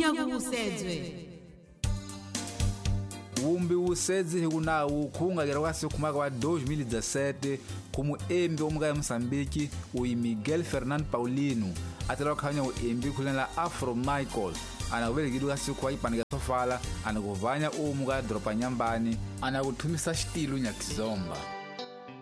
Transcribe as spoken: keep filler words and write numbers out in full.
nyakukusedzwe Wumbi usedzi hikunawu khungakera kwasi kumaka wa dois mil e dezessete como embi omuka ya Moçambique ui Miguel Fernando Paulino atela wakhanya uembi khulena Afro Michael anakuvelekidwa kasi kwa ipanika sofala anakuvanya omuka ya dropa nyambani anakuthumisa xitilu nyakizomba.